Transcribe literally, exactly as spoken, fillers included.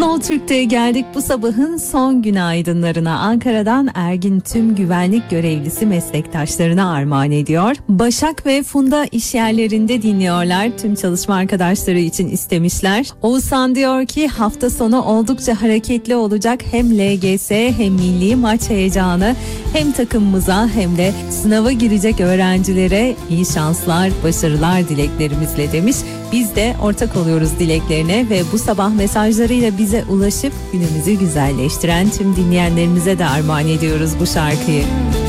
Flow Türk'te geldik bu sabahın son günaydınlarına. Ankara'dan Ergin tüm güvenlik görevlisi meslektaşlarına armağan ediyor. Başak ve Funda iş yerlerinde dinliyorlar. Tüm çalışma arkadaşları için istemişler. Oğuzhan diyor ki hafta sonu oldukça hareketli olacak. Hem L G S hem milli maç heyecanı, hem takımımıza hem de sınava girecek öğrencilere iyi şanslar, başarılar dileklerimizle demiş. Biz de ortak oluyoruz dileklerine ve bu sabah mesajlarıyla bize ulaşıp günümüzü güzelleştiren tüm dinleyenlerimize de armağan ediyoruz bu şarkıyı.